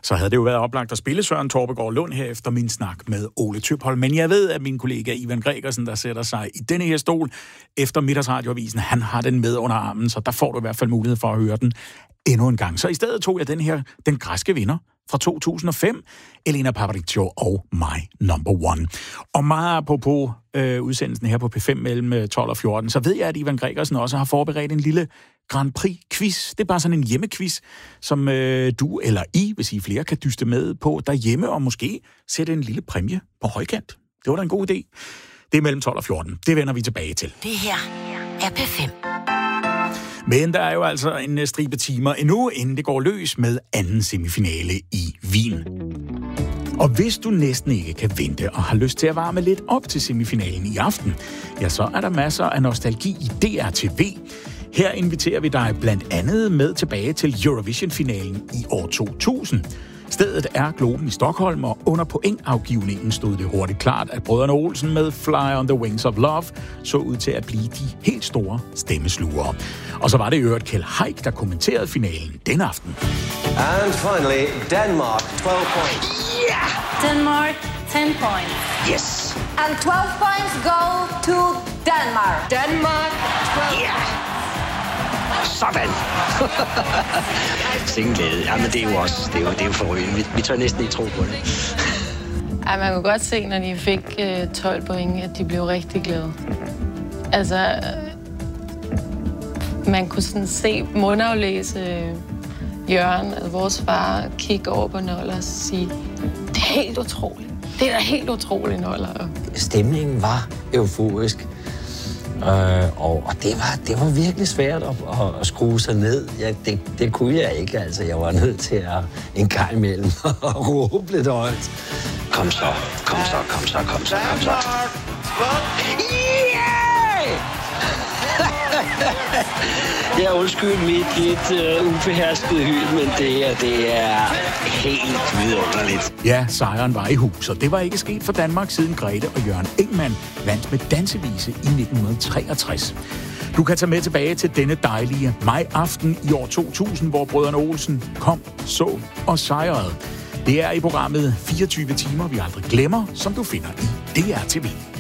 så havde det jo været oplagt at spille Søren Torpegaard Lund her efter min snak med Ole Tøpholm. Men jeg ved, at min kollega Ivan Gregersen, der sætter sig i denne her stol efter Middagsradioavisen, han har den med under armen, så der får du i hvert fald mulighed for at høre den endnu en gang. Så i stedet tog jeg den græske vinder fra 2005, Elena Paparizou og My Number One. Og meget apropos udsendelsen her på P5 mellem 12 og 14, så ved jeg, at Ivan Gregersen også har forberedt en lille Grand Prix-quiz. Det er bare sådan en hjemmequiz, som du eller I, hvis I flere, kan dyste med på derhjemme, og måske sætte en lille præmie på højkant. Det var da en god idé. Det er mellem 12 og 14. Det vender vi tilbage til. Det her er P5. Men der er jo altså en stribe timer endnu, inden det går løs med anden semifinale i Wien. Og hvis du næsten ikke kan vente og har lyst til at varme lidt op til semifinalen i aften, ja, så er der masser af nostalgi i DRTV. Her inviterer vi dig blandt andet med tilbage til Eurovision-finalen i år 2000. Stedet er Globen i Stockholm, og under pointafgivningen stod det hurtigt klart, at brødrene Olsen med Fly on the Wings of Love så ud til at blive de helt store stemmeslugere. Og så var det i øvrigt Kjeld Haik, der kommenterede finalen den aften. And finally, Denmark, 12 points. Yeah! Denmark, 10 points. Yes. And 12 points go to Denmark. Denmark, 12 Yeah. Sådan. Sikken glæde. Jamen, det er jo også, det er jo forrygende. Vi tør næsten ikke tro på det. Ej, man kunne godt se, når de fik 12 point, at de blev rigtig glade. Altså, man kunne sådan se mundaflæse Jørgen, altså vores far, kigge over på Noller og sige, det er helt utroligt. Det er da helt utroligt, Noller. Stemningen var euforisk. Og det var virkelig svært at skrue sig ned. Det kunne jeg ikke, altså. Jeg var nødt til at en gang imellem og råbe lidt højt. Kom så. Jeg undskyld mit lidt ubeherskede hyld, men det er helt vidunderligt. Ja, sejren var i hus, og det var ikke sket for Danmark siden Grete og Jørgen Engmann vandt med dansevise i 1963. Du kan tage med tilbage til denne dejlige maj-aften i år 2000, hvor brødrene Olsen kom, så og sejrede. Det er i programmet 24 timer, vi aldrig glemmer, som du finder i DRTV.